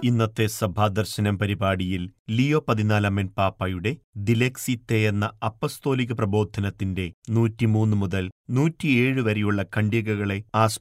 ഇന്നത്തെ സഭാദർശനം പരിപാടിയിൽ ലിയോ 14 പാപ്പായുടെ ദിലെക്സിത്തെ എന്ന അപ്പസ്തോലിക പ്രബോധനത്തിന്റെ 103 മുതൽ 107 വരെയുള്ള ഖണ്ഡികകളെ